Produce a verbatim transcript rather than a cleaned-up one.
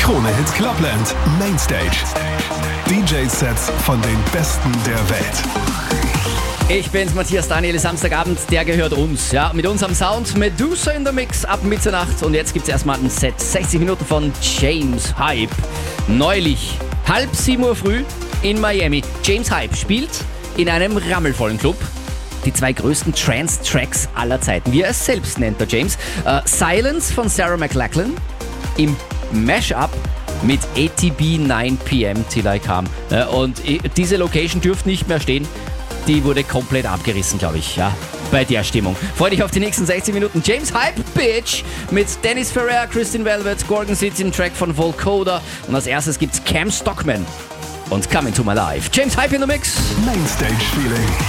Krone Hits Clubland Mainstage. D J-Sets von den Besten der Welt. Ich bin's, Matthias Daniel, Samstagabend, der gehört uns. Ja, mit unserem Sound Medusa in der Mix ab Mitternacht. Und jetzt gibt's erstmal ein Set, sechzig Minuten von James Hype. Neulich, halb sieben Uhr früh in Miami. James Hype spielt in einem rammelvollen Club die zwei größten Trance-Tracks aller Zeiten, wie er es selbst nennt, der James. Uh, Silence von Sarah McLachlan im Mashup mit A T B nine P M Till I Come. Uh, und diese Location dürfte nicht mehr stehen. Die wurde komplett abgerissen, glaube ich, ja, bei der Stimmung. Freu dich auf die nächsten sechzig Minuten. James Hype, Bitch, mit Dennis Ferrer, Kristin Velvet, Gorgon City, ein Track von Volcoda. Und als erstes gibt's Cam Stockman und Come Into My Life. James Hype in the Mix. Mainstage Feeling.